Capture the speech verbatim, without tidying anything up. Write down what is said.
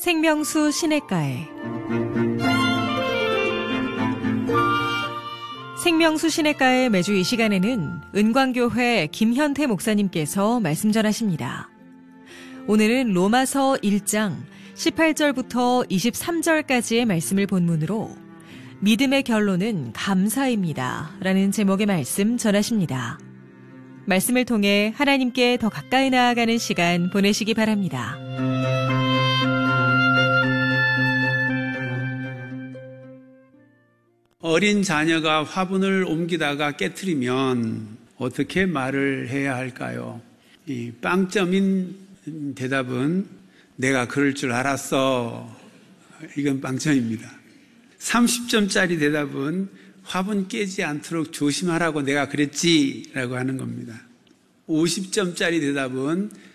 생명수 시냇가에 생명수 시냇가에 매주 이 시간에는 은광교회 김현태 목사님께서 말씀 전하십니다. 오늘은 로마서 일 장 십팔 절부터 이십삼 절까지의 말씀을 본문으로 믿음의 결론은 감사입니다 라는 제목의 말씀 전하십니다. 말씀을 통해 하나님께 더 가까이 나아가는 시간 보내시기 바랍니다. 어린 자녀가 화분을 옮기다가 깨트리면 어떻게 말을 해야 할까요? 이 빵점인 대답은 내가 그럴 줄 알았어. 이건 빵점입니다. 삼십 점짜리 대답은 화분 깨지 않도록 조심하라고 내가 그랬지 라고 하는 겁니다. 오십 점짜리 대답은